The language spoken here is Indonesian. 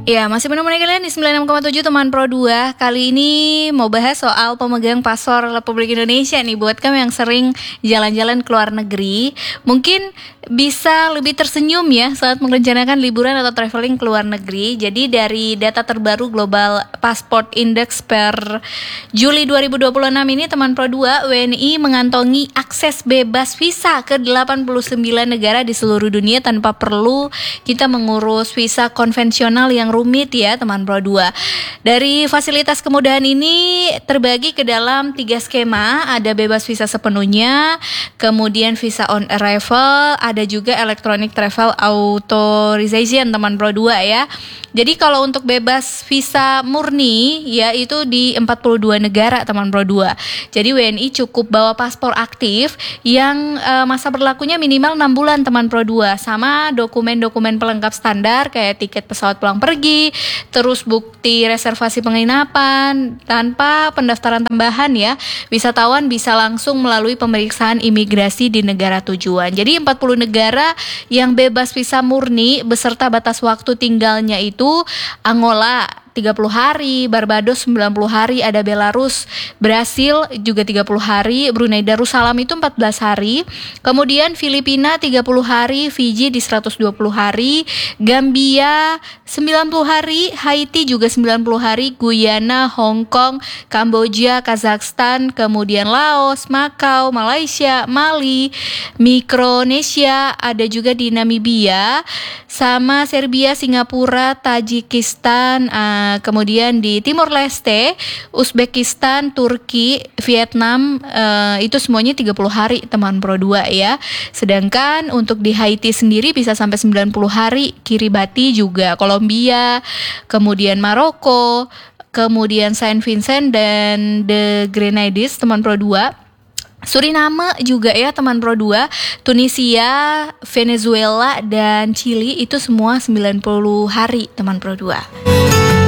Ya, masih menemani kalian di 96,7 teman Pro 2. Kali ini mau bahas soal pemegang paspor Republik Indonesia nih. Buat kamu yang sering jalan-jalan ke luar negeri, mungkin bisa lebih tersenyum ya saat merencanakan liburan atau traveling ke luar negeri. Jadi dari data terbaru Global Passport Index per Juli 2026 ini teman Pro 2, WNI mengantongi akses bebas visa ke 89 negara di seluruh dunia tanpa perlu kita mengurus visa konvensional yang rumit ya teman Pro 2. Dari fasilitas kemudahan ini terbagi ke dalam 3 skema, ada bebas visa sepenuhnya, kemudian visa on arrival, ada juga electronic travel authorization teman Pro 2 ya. Jadi kalau untuk bebas visa murni ya itu di 42 negara teman Pro 2. Jadi WNI cukup bawa paspor aktif yang masa berlakunya minimal 6 bulan teman Pro 2, sama dokumen-dokumen pelengkap standar kayak tiket pesawat pulang pergi, terus bukti reservasi penginapan tanpa pendaftaran tambahan ya. Wisatawan bisa langsung melalui pemeriksaan imigrasi di negara tujuan. Jadi 40 negara yang bebas visa murni beserta batas waktu tinggalnya itu Angola 30 hari, Barbados 90 hari, ada Belarus, Brasil juga 30 hari, Brunei Darussalam itu 14 hari, kemudian Filipina 30 hari, Fiji di 120 hari, Gambia 90 hari, Haiti juga 90 hari, Guyana, Hong Kong, Kamboja, Kazakhstan, kemudian Laos, Macau, Malaysia, Mali, Mikronesia, ada juga di Namibia, sama Serbia, Singapura, Tajikistan, kemudian di Timor Leste, Uzbekistan, Turki, Vietnam, itu semuanya 30 hari teman Pro 2 ya. Sedangkan untuk di Haiti sendiri bisa sampai 90 hari, Kiribati juga, Kolombia, kemudian Maroko, kemudian Saint Vincent dan The Grenadines teman Pro 2. Suriname juga ya teman Pro 2, Tunisia, Venezuela, dan Chili itu semua 90 hari teman Pro 2.